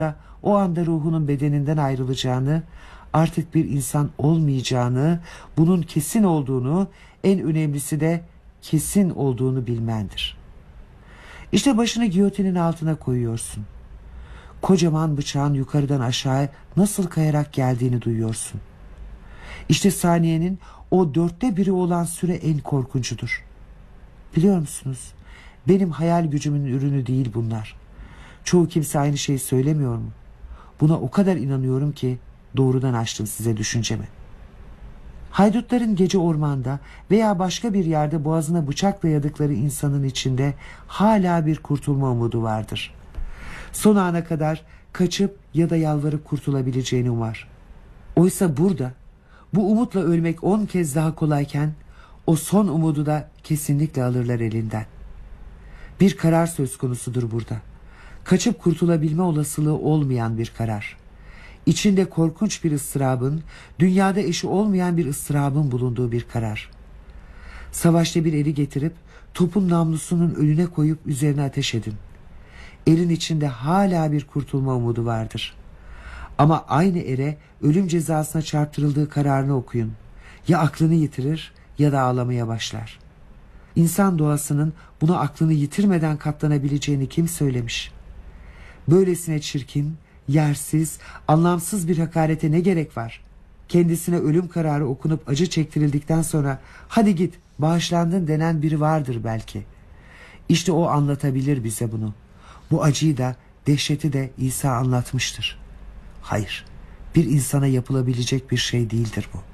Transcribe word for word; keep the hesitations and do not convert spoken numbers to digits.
o anda ruhunun bedeninden ayrılacağını, artık bir insan olmayacağını, bunun kesin olduğunu, en önemlisi de kesin olduğunu bilmendir. İşte başını giyotinin altına koyuyorsun. Kocaman bıçağın yukarıdan aşağı nasıl kayarak geldiğini duyuyorsun. İşte saniyenin o dörtte biri olan süre en korkuncudur. Biliyor musunuz? Benim hayal gücümün ürünü değil bunlar. Çoğu kimse aynı şeyi söylemiyor mu? Buna o kadar inanıyorum ki doğrudan açtım size düşüncemi. Haydutların gece ormanda veya başka bir yerde boğazına bıçak dayadıkları insanın içinde hala bir kurtulma umudu vardır. Son ana kadar kaçıp ya da yalvarıp kurtulabileceğini umar. Oysa burada bu umutla ölmek on kez daha kolayken o son umudu da kesinlikle alırlar elinden. Bir karar söz konusudur burada. Kaçıp kurtulabilme olasılığı olmayan bir karar. İçinde korkunç bir ıstırabın, dünyada eşi olmayan bir ıstırabın bulunduğu bir karar. Savaşta bir eri getirip topun namlusunun önüne koyup üzerine ateş edin. Erin içinde hala bir kurtulma umudu vardır. Ama aynı ere ölüm cezasına çarptırıldığı kararını okuyun. Ya aklını yitirir ya da ağlamaya başlar. İnsan doğasının buna aklını yitirmeden katlanabileceğini kim söylemiş? Böylesine çirkin, yersiz, anlamsız bir hakarete ne gerek var? Kendisine ölüm kararı okunup acı çektirildikten sonra hadi git bağışlandın denen biri vardır belki. İşte o anlatabilir bize bunu. Bu acıyı da dehşeti de İsa anlatmıştır. Hayır, bir insana yapılabilecek bir şey değildir bu.